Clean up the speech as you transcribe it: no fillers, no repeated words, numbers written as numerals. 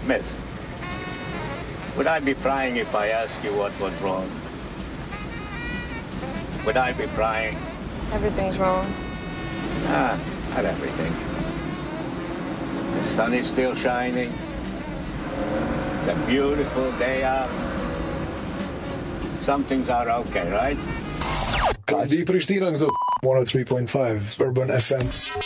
Miss, would I be prying if I asked you what was wrong? Would I be prying? Everything's wrong. Not everything. The sun is still shining. It's a beautiful day out. Some things are okay, right? Kadi Prishtina këtu 103.5 Urban FM.